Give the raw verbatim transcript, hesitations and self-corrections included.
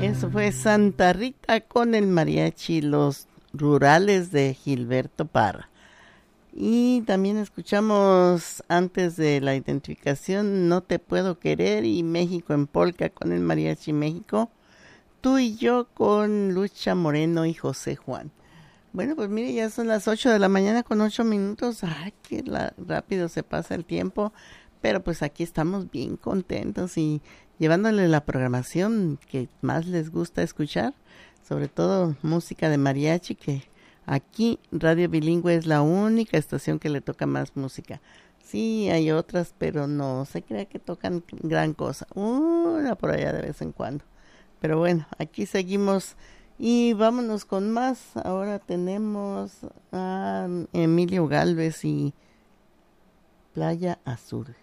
Eso fue Santa Rita con el mariachi, los rurales de Gilberto Parra. Y también escuchamos antes de la identificación No te puedo querer y México en polka con el mariachi México. Tú y yo con Lucha Moreno y José Juan. Bueno, pues mire, ya son las ocho de la mañana con ocho minutos. Ay, qué la, rápido se pasa el tiempo. Pero pues aquí estamos bien contentos y llevándole la programación que más les gusta escuchar, sobre todo música de mariachi, que aquí Radio Bilingüe es la única estación que le toca más música. Sí, hay otras, pero no se crea que tocan gran cosa. Una por allá de vez en cuando. Pero bueno, aquí seguimos y vámonos con más. Ahora tenemos a Emilio Gálvez y Playa Azul.